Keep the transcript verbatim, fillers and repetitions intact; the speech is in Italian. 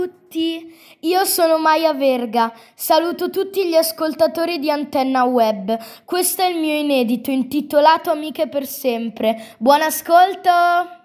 Tutti, io sono Maya Verga, saluto tutti gli ascoltatori di Antenna Web. Questo è il mio inedito intitolato Amiche per sempre. Buon ascolto!